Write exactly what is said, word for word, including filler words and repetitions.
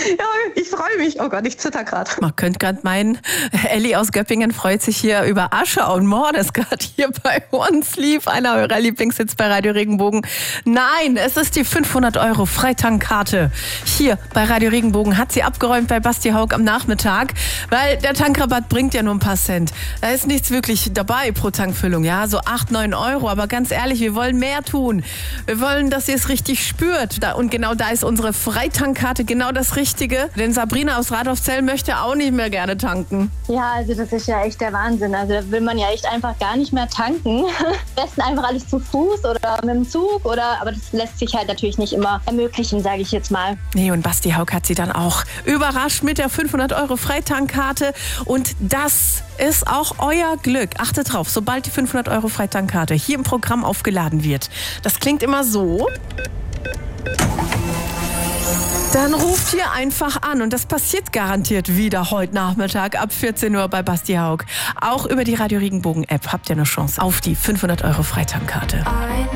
Ja, ich freue mich. Oh Gott, ich zitter gerade. Man könnte gerade meinen, Elli aus Göppingen freut sich hier über Asche und Mord, das gerade hier bei uns lief. Einer eurer Lieblingshits bei Radio Regenbogen. Nein, es ist die fünfhundert Euro Freitankkarte. Hier bei Radio Regenbogen hat sie abgeräumt bei Basti Haug am Nachmittag, weil der Tankrabatt bringt ja nur ein paar Cent. Da ist nichts wirklich dabei pro Tankfüllung, ja, so acht, neun Euro. Aber ganz ehrlich, wir wollen mehr tun. Wir wollen, dass ihr es richtig spürt. Und genau da ist unsere Freitankkarte genau das Richtige. Denn Sabrina aus Radolfzell möchte auch nicht mehr gerne tanken. Ja, also das ist ja echt der Wahnsinn. Also da will man ja echt einfach gar nicht mehr tanken. Am besten einfach alles zu Fuß oder mit dem Zug. Oder, aber das lässt sich halt natürlich nicht immer ermöglichen, sage ich jetzt mal. Nee, und Basti Haug hat sie dann auch überrascht mit der fünfhundert Euro Freitankkarte. Und das ist auch euer Glück. Achtet drauf, sobald die fünfhundert Euro Freitankkarte hier im Programm aufgeladen wird. Das klingt immer so. Dann ruft ihr einfach an und das passiert garantiert wieder heute Nachmittag ab vierzehn Uhr bei Basti Haug. Auch über die Radio Regenbogen App habt ihr eine Chance auf die fünfhundert Euro Freitankkarte.